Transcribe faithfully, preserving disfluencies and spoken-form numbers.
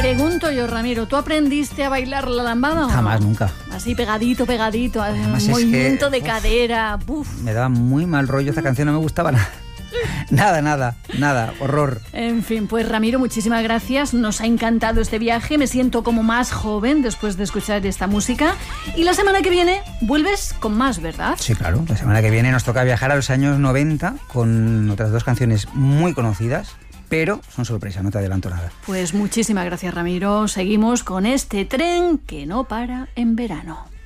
pregunto yo, Ramiro, ¿tú aprendiste a bailar la lambada o no? Jamás, nunca. Así pegadito, pegadito, Además es movimiento que, de uf, cadera. Uf. Me daba muy mal rollo esta canción, no me gustaba nada. Nada, nada, nada, horror. En fin, pues Ramiro, muchísimas gracias. Nos ha encantado este viaje. Me siento como más joven después de escuchar esta música. Y la semana que viene vuelves con más, ¿verdad? Sí, claro. La semana que viene nos toca viajar a los años noventa con otras dos canciones muy conocidas, pero son sorpresa, no te adelanto nada. Pues muchísimas gracias, Ramiro. Seguimos con este tren que no para en verano.